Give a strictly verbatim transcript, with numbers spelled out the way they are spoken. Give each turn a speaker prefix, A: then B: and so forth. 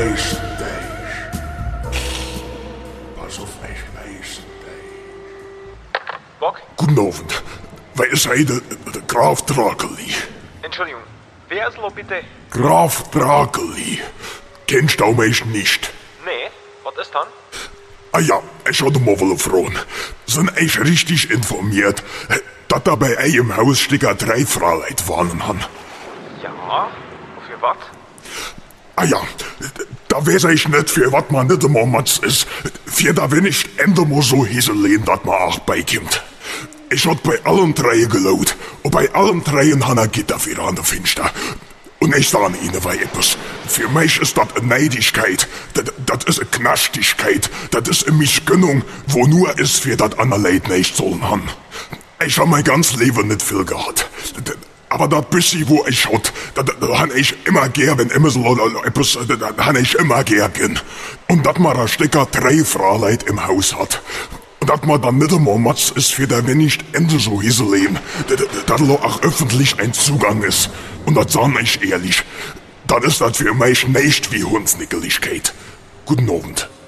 A: weiß dich. Pass auf, ich weiß dich.
B: Bock?
A: Guten Abend. Wer seid der, der Graf Drakeli?
B: Entschuldigung, wer ist lo bitte?
A: Graf Drakeli. Kennst du mich nicht?
B: Nee, was ist dann?
A: Ah ja, ich hatte mal wohl fragen. Sind ich richtig informiert, dass da bei euch im Haus Sticker drei Fraulein wohnen haben?
B: Ja, für was?
A: Ah ja, da weiß ich nicht, für was man nicht immer Matz ist. Für da wenn ich ende mal so hiselehen, dass man auch beikommt. Ich hab bei allen drei gelaut. Und bei allen dreien han er Gitter wieder an der Finster. Und ich sage Ihnen weil etwas. Für mich ist das eine Neidigkeit. Das, das ist eine Knastigkeit. Das ist eine Mischgönnung, wo nur ist, für das andere Leute nicht sollen haben. Ich hab mein ganzes Leben nicht viel gehabt. Aber das bisschen, wo ich hat, das, das han ich immer gern, wenn immer so etwas, das han ich immer gern. Und dass man da Stecker drei Fraulein im Haus hat. Und dass man dann nicht immer Matz ist, für der wenn nicht Ende so hiselehen, dass auch öffentlich ein Zugang ist. Und das sag ich ehrlich, dann ist das für mich nicht wie Hundsnickeligkeit. Guten Abend.